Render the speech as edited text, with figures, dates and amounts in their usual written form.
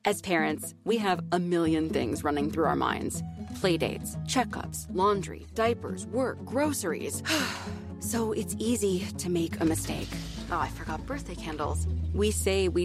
As parents, we have a million things running through our minds. Playdates, checkups, laundry, diapers, work, groceries. So it's easy to make a mistake. Oh, I forgot birthday candles. We say we